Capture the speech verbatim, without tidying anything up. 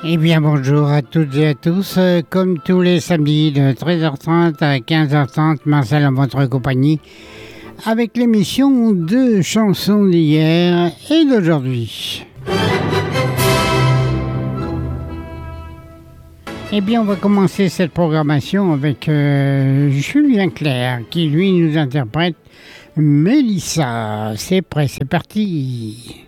Eh bien bonjour à toutes et à tous, Euh, comme tous les samedis de treize heures trente à quinze heures trente, Marcel en votre compagnie, avec l'émission de chansons d'hier et d'aujourd'hui. Eh bien on va commencer cette programmation avec euh, Julien Clerc qui lui nous interprète Mélissa. C'est prêt, c'est parti.